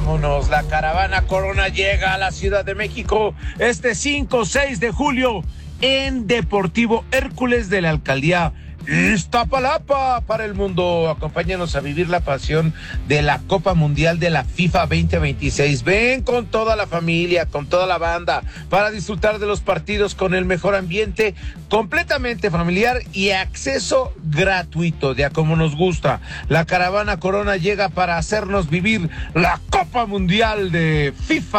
vámonos. La caravana Corona llega a la Ciudad de México este 5-6 de julio en Deportivo Hércules de la Alcaldía Iztapalapa para el mundo. Acompáñanos a vivir la pasión de la Copa Mundial de la FIFA 2026. Ven con toda la familia, con toda la banda, para disfrutar de los partidos con el mejor ambiente, completamente familiar y acceso gratuito, de a como nos gusta. La caravana Corona llega para hacernos vivir la Copa Mundial de FIFA